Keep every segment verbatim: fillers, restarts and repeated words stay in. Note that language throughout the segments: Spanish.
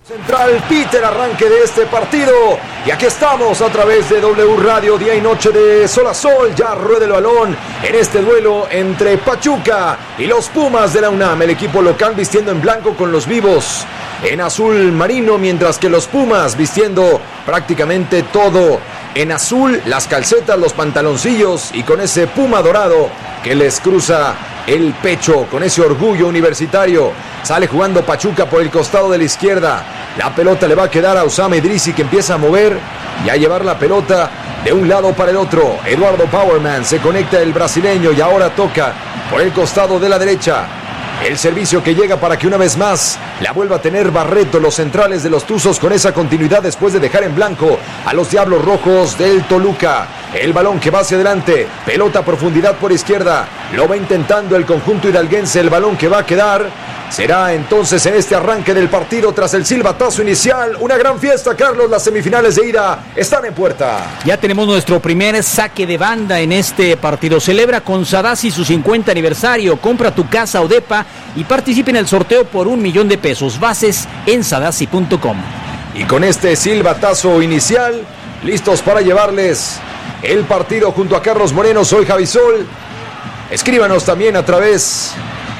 Central Peter, arranque de este partido, y aquí estamos a través de W Radio, día y noche de sol a sol. Ya rueda el balón en este duelo entre Pachuca y los Pumas de la UNAM, el equipo local vistiendo en blanco con los vivos en azul marino, mientras que los Pumas vistiendo prácticamente todo en azul, las calcetas, los pantaloncillos, y con ese puma dorado que les cruza el pecho, con ese orgullo universitario. Sale jugando Pachuca por el costado de la izquierda. La pelota le va a quedar a Osama Idrisi, que empieza a mover y a llevar la pelota de un lado para el otro. Eduardo Powerman, se conecta el brasileño y ahora toca por el costado de la derecha. El servicio que llega para que una vez más la vuelva a tener Barreto, los centrales de los Tuzos, con esa continuidad después de dejar en blanco a los Diablos Rojos del Toluca. El balón que va hacia adelante, pelota a profundidad por izquierda, lo va intentando el conjunto hidalguense. El balón que va a quedar será entonces en este arranque del partido tras el silbatazo inicial. Una gran fiesta, Carlos, las semifinales de ida están en puerta. Ya tenemos nuestro primer saque de banda en este partido. Celebra con Sadasi su cincuenta aniversario. Compra tu casa o depa y participa en el sorteo por un millón de pesos. Bases en sadasi punto com. Y con este silbatazo inicial, listos para llevarles el partido junto a Carlos Moreno. Soy Javi Sol. Escríbanos también a través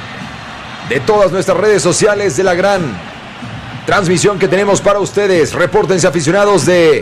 de todas nuestras redes sociales de la gran transmisión que tenemos para ustedes. Repórtense, aficionados de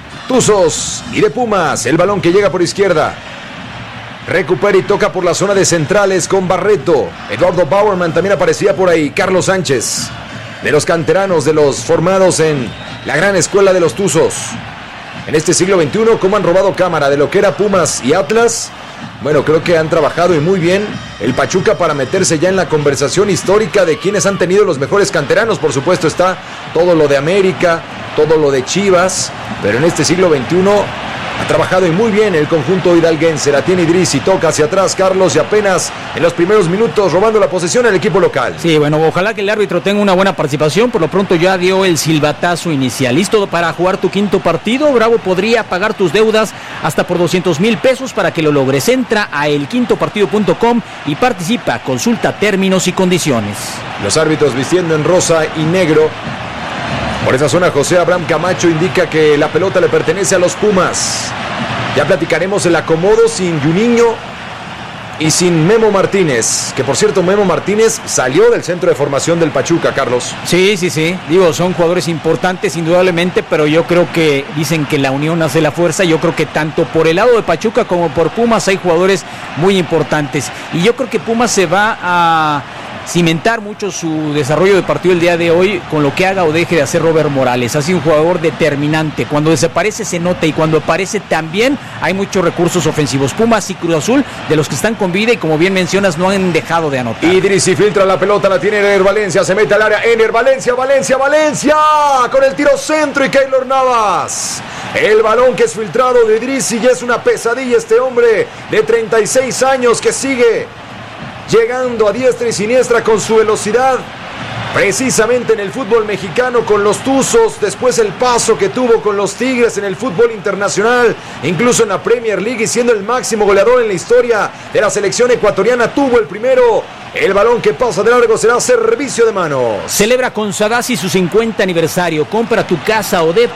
Tuzos y de Pumas. El balón que llega por izquierda, recupera y toca por la zona de centrales con Barreto. Eduardo Bauerman también aparecía por ahí. Carlos Sánchez, de los canteranos, de los formados en la gran escuela de los Tuzos. En este siglo veintiuno, ¿cómo han robado cámara de lo que era Pumas y Atlas? Bueno, creo que han trabajado y muy bien el Pachuca para meterse ya en la conversación histórica de quienes han tenido los mejores canteranos. Por supuesto está todo lo de América, todo lo de Chivas, pero en este siglo veintiuno ha trabajado y muy bien el conjunto hidalguense. La tiene Idrisi, toca hacia atrás Carlos, y apenas en los primeros minutos robando la posesión al equipo local. Sí, bueno, ojalá que el árbitro tenga una buena participación. Por lo pronto ya dio el silbatazo inicial. ¿Listo para jugar tu quinto partido? Bravo podría pagar tus deudas hasta por doscientos mil pesos para que lo logres. Entra a el quinto partido punto com y participa. Consulta términos y condiciones. Los árbitros vistiendo en rosa y negro. Por esa zona, José Abraham Camacho indica que la pelota le pertenece a los Pumas. Ya platicaremos el acomodo sin Juninho y sin Memo Martínez, que por cierto Memo Martínez salió del centro de formación del Pachuca, Carlos. Sí, sí, sí, digo, son jugadores importantes indudablemente, pero yo creo que dicen que la unión hace la fuerza. Yo creo que tanto por el lado de Pachuca como por Pumas hay jugadores muy importantes, y yo creo que Pumas se va a cimentar mucho su desarrollo de partido el día de hoy con lo que haga o deje de hacer Robert Morales. Ha sido un jugador determinante. Cuando desaparece se nota, y cuando aparece también hay muchos recursos ofensivos. Pumas y Cruz Azul, de los que están con vida y como bien mencionas, no han dejado de anotar. Idrisi filtra la pelota, la tiene Ener Valencia, se mete al área. Ener Valencia, Valencia, Valencia, con el tiro centro, y Keylor Navas. El balón que es filtrado de Idrisi, y es una pesadilla este hombre de treinta y seis años que sigue llegando a diestra y siniestra con su velocidad, precisamente en el fútbol mexicano con los Tuzos, después el paso que tuvo con los Tigres en el fútbol internacional, incluso en la Premier League, y siendo el máximo goleador en la historia de la selección ecuatoriana, tuvo el primero. El balón que pasa de largo será servicio de manos. Celebra con Sadasi su cincuenta aniversario. Compra tu casa o depa